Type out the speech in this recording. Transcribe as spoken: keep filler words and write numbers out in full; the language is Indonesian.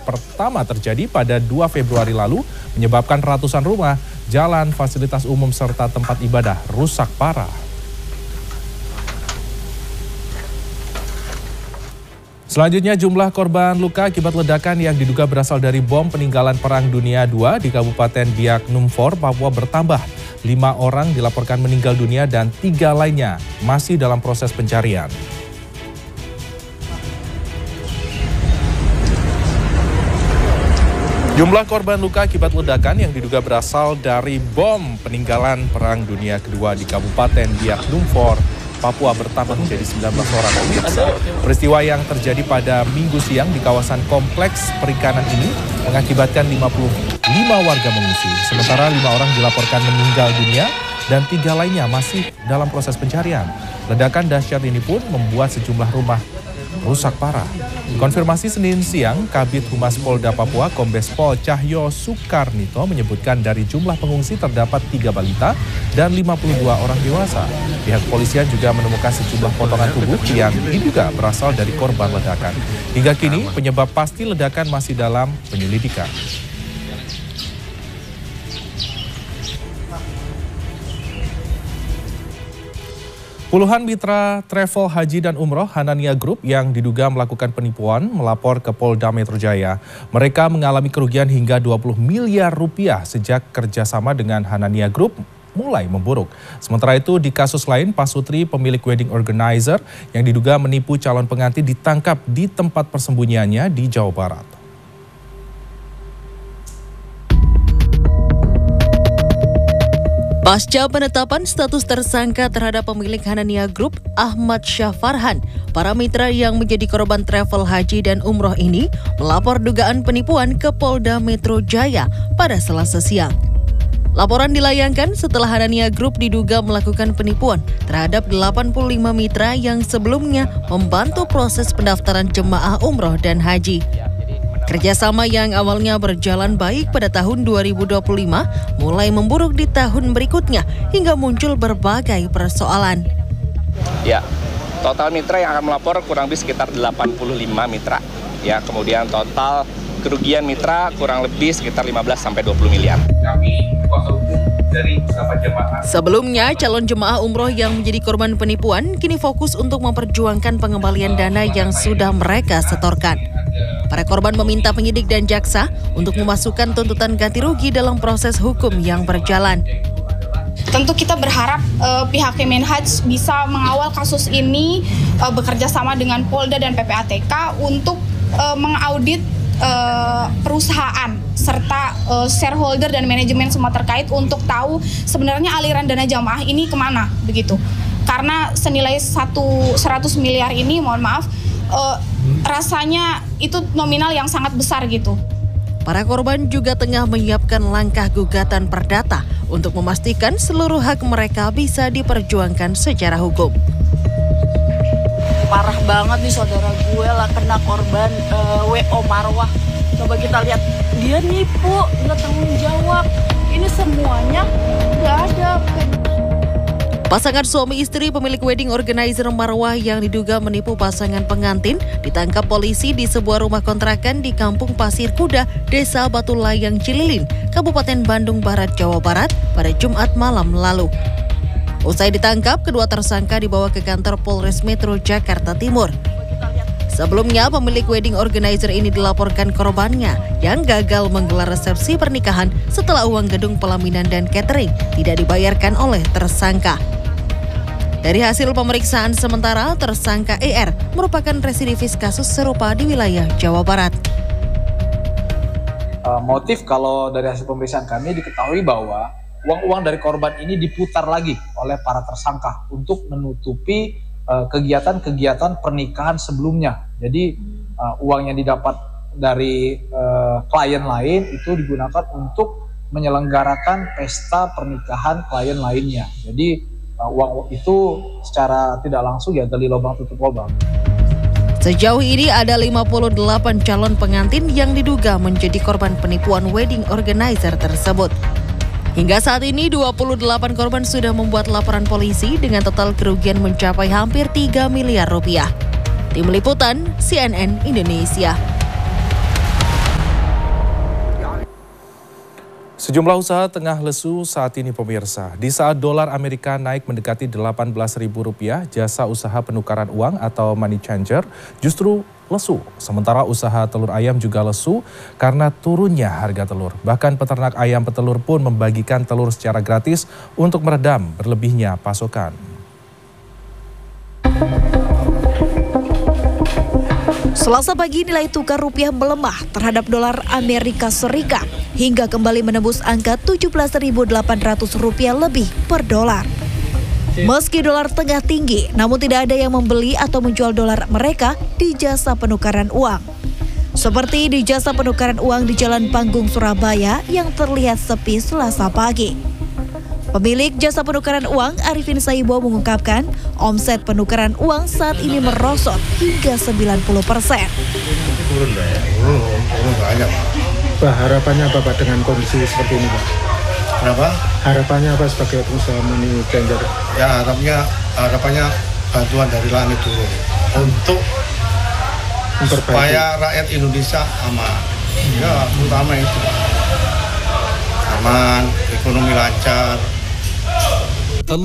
pertama terjadi pada dua Februari lalu, menyebabkan ratusan rumah, jalan, fasilitas umum, serta tempat ibadah rusak parah. Selanjutnya, jumlah korban luka akibat ledakan yang diduga berasal dari bom peninggalan Perang Dunia kedua di Kabupaten Biak Numfor, Papua bertambah. Lima orang dilaporkan meninggal dunia dan tiga lainnya masih dalam proses pencarian. Jumlah korban luka akibat ledakan yang diduga berasal dari bom peninggalan Perang Dunia kedua di Kabupaten Biak Numfor, Papua bertambah menjadi sembilan belas orang. Peristiwa yang terjadi pada Minggu siang di kawasan kompleks perikanan ini mengakibatkan lima puluh lima warga mengungsi. Sementara lima orang dilaporkan meninggal dunia dan tiga lainnya masih dalam proses pencarian. Ledakan dahsyat ini pun membuat sejumlah rumah rusak parah. Konfirmasi Senin siang, Kabid Humas Polda Papua Kombes Pol Cahyo Sukarnito menyebutkan dari jumlah pengungsi terdapat tiga balita dan lima puluh dua orang dewasa. Pihak kepolisian juga menemukan sejumlah potongan tubuh yang diduga berasal dari korban ledakan. Hingga kini penyebab pasti ledakan masih dalam penyelidikan. Puluhan mitra travel haji dan umroh Hanania Group yang diduga melakukan penipuan melapor ke Polda Metro Jaya. Mereka mengalami kerugian hingga dua puluh miliar rupiah sejak kerjasama dengan Hanania Group mulai memburuk. Sementara itu di kasus lain, Pak Sutri, pemilik wedding organizer yang diduga menipu calon pengantin, ditangkap di tempat persembunyiannya di Jawa Barat. Pasca penetapan status tersangka terhadap pemilik Hanania Group, Ahmad Syah Farhan, para mitra yang menjadi korban travel haji dan umroh ini melapor dugaan penipuan ke Polda Metro Jaya pada Selasa siang. Laporan dilayangkan setelah Hanania Group diduga melakukan penipuan terhadap delapan puluh lima mitra yang sebelumnya membantu proses pendaftaran jemaah umroh dan haji. Kerjasama yang awalnya berjalan baik pada tahun dua ribu dua puluh lima mulai memburuk di tahun berikutnya hingga muncul berbagai persoalan. Ya, total mitra yang akan melapor kurang lebih sekitar delapan puluh lima mitra. Ya, kemudian total kerugian mitra kurang lebih sekitar lima belas sampai dua puluh miliar. Kami kuasa hukum dari beberapa jemaah. Sebelumnya, calon jemaah umroh yang menjadi korban penipuan kini fokus untuk memperjuangkan pengembalian dana yang sudah mereka setorkan. Para korban meminta penyidik dan jaksa untuk memasukkan tuntutan ganti rugi dalam proses hukum yang berjalan. Tentu kita berharap uh, pihak Kemenhaj bisa mengawal kasus ini uh, bekerja sama dengan Polda dan P P A T K untuk uh, mengaudit uh, perusahaan serta uh, shareholder dan manajemen semua terkait untuk tahu sebenarnya aliran dana jamaah ini kemana begitu. Karena senilai satu seratus miliar ini, mohon maaf, uh, rasanya itu nominal yang sangat besar gitu. Para korban juga tengah menyiapkan langkah gugatan perdata untuk memastikan seluruh hak mereka bisa diperjuangkan secara hukum. Parah banget nih saudara gue lah kena korban uh, W O Marwah. Coba kita lihat, dia nipu, nggak tanggung jawab. Ini semuanya nggak ada. Pasangan suami istri pemilik wedding organizer Marwah yang diduga menipu pasangan pengantin ditangkap polisi di sebuah rumah kontrakan di Kampung Pasir Kuda, Desa Batu Layang, Cililin, Kabupaten Bandung Barat, Jawa Barat pada Jumat malam lalu. Usai ditangkap, kedua tersangka dibawa ke kantor Polres Metro Jakarta Timur. Sebelumnya, pemilik wedding organizer ini dilaporkan korbannya yang gagal menggelar resepsi pernikahan setelah uang gedung pelaminan dan catering tidak dibayarkan oleh tersangka. Dari hasil pemeriksaan sementara, tersangka E R merupakan residivis kasus serupa di wilayah Jawa Barat. Uh, motif kalau dari hasil pemeriksaan kami diketahui bahwa uang-uang dari korban ini diputar lagi oleh para tersangka untuk menutupi uh, kegiatan-kegiatan pernikahan sebelumnya. Jadi uh, uang yang didapat dari uh, klien lain itu digunakan untuk menyelenggarakan pesta pernikahan klien lainnya. Jadi Uh, uang itu secara tidak langsung ya gali lubang tutup lubang. Sejauh ini ada lima puluh delapan calon pengantin yang diduga menjadi korban penipuan wedding organizer tersebut. Hingga saat ini dua puluh delapan korban sudah membuat laporan polisi dengan total kerugian mencapai hampir tiga miliar rupiah. Tim Liputan C N N Indonesia. Sejumlah usaha tengah lesu saat ini pemirsa. Di saat dolar Amerika naik mendekati delapan belas ribu rupiah, jasa usaha penukaran uang atau money changer justru lesu. Sementara usaha telur ayam juga lesu karena turunnya harga telur. Bahkan peternak ayam petelur pun membagikan telur secara gratis untuk meredam berlebihnya pasokan. Selasa pagi nilai tukar rupiah melemah terhadap dolar Amerika Serikat hingga kembali menembus angka tujuh belas ribu delapan ratus rupiah lebih per dolar. Meski dolar tengah tinggi, namun tidak ada yang membeli atau menjual dolar mereka di jasa penukaran uang. Seperti di jasa penukaran uang di Jalan Panggung, Surabaya yang terlihat sepi Selasa pagi. Pemilik jasa penukaran uang Arifin Saibo mengungkapkan omset penukaran uang saat ini merosot hingga sembilan puluh persen. Turun ya, turun, turun banyak. Pak, harapannya apa Pak dengan kondisi seperti ini Pak? Kenapa? Harapannya apa sebagai pengusaha money changer? Ya harapnya, harapannya bantuan dari langit turun untuk Memperbaiki. supaya rakyat Indonesia aman. Ya, terutama itu. Aman, ekonomi lancar.